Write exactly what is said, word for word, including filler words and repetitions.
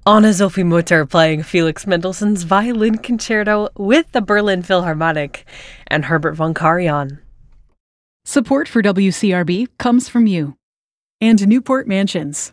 Anna-Sophie Mutter playing Felix Mendelssohn's Violin Concerto with the Berlin Philharmonic, and Herbert von Karajan. Support for W C R B comes from you and Newport Mansions.